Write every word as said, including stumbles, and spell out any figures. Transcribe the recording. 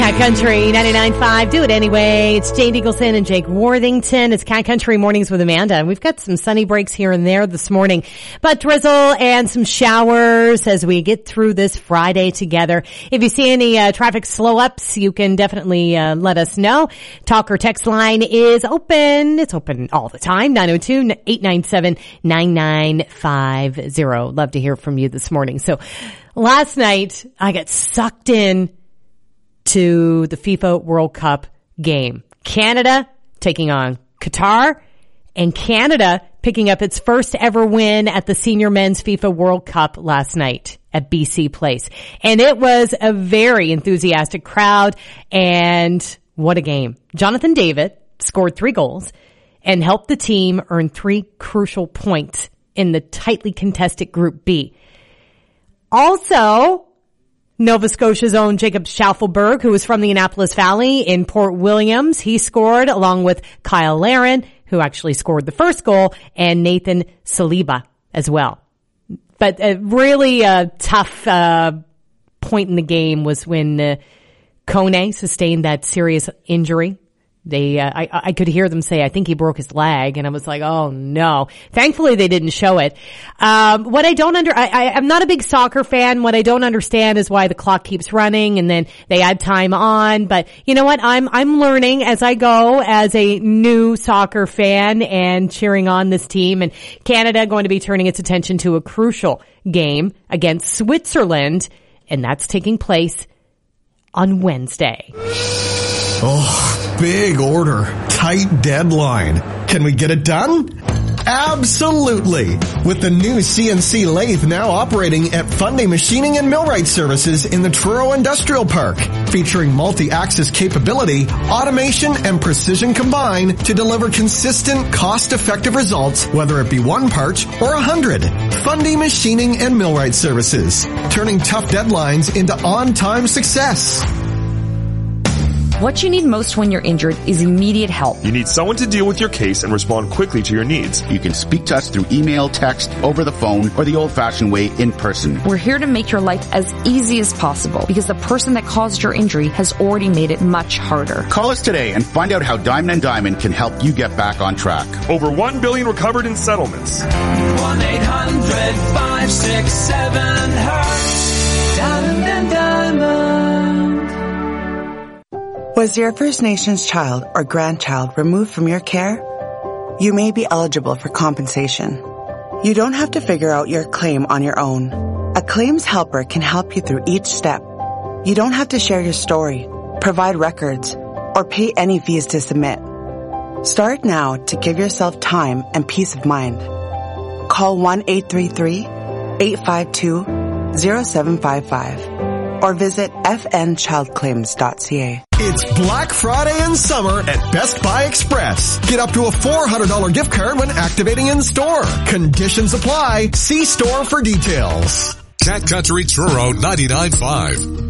Cat Country ninety-nine point five. Do it anyway. It's Jane Eagleson and Jake Worthington. It's Cat Country Mornings with Amanda. And we've got some sunny breaks here and there this morning, but drizzle and some showers as we get through this Friday together. If you see any uh, traffic slow ups, you can definitely uh, let us know. Talk or text line is open. It's open all the time. nine oh two, eight nine seven, nine nine five zero. Love to hear from you this morning. So last night I got sucked in to the FIFA World Cup game. Canada taking on Qatar, and Canada picking up its first ever win at the Senior Men's FIFA World Cup last night at B C Place. And it was a very enthusiastic crowd, and what a game. Jonathan David scored three goals and helped the team earn three crucial points in the tightly contested Group B. Also, Nova Scotia's own Jacob Schaufelberg, who was from the Annapolis Valley in Port Williams, he scored along with Kyle Larin, who actually scored the first goal, and Nathan Saliba as well. But a really uh, tough uh, point in the game was when uh, Kone sustained that serious injury. They, uh, I, I could hear them say, I think he broke his leg, and I was like, oh no. Thankfully they didn't show it. Um, what I don't under, I, I, I'm not a big soccer fan. What I don't understand is why the clock keeps running and then they add time on. But you know what? I'm, I'm learning as I go as a new soccer fan and cheering on this team, and Canada going to be turning its attention to a crucial game against Switzerland, and that's taking place on Wednesday. Oh, big order. Tight deadline. Can we get it done? Absolutely. With the new C N C lathe now operating at Funday Machining and Millwright Services in the Truro Industrial Park, featuring multi-axis capability, automation, and precision combined to deliver consistent, cost-effective results, whether it be one part or a hundred. Funday Machining and Millwright Services, turning tough deadlines into on-time success. What you need most when you're injured is immediate help. You need someone to deal with your case and respond quickly to your needs. You can speak to us through email, text, over the phone, or the old-fashioned way, in person. We're here to make your life as easy as possible because the person that caused your injury has already made it much harder. Call us today and find out how Diamond and Diamond can help you get back on track. Over one billion dollars recovered in settlements. one eight hundred five six seven hurt. Diamond and Diamond. Was your First Nations child or grandchild removed from your care? You may be eligible for compensation. You don't have to figure out your claim on your own. A claims helper can help you through each step. You don't have to share your story, provide records, or pay any fees to submit. Start now to give yourself time and peace of mind. Call one eight three three, eight five two, zero seven five five or visit f n child claims dot c a. It's Black Friday and summer at Best Buy Express. Get up to a four hundred dollars gift card when activating in store. Conditions apply. See store for details. Cat Country Truro ninety-nine point five.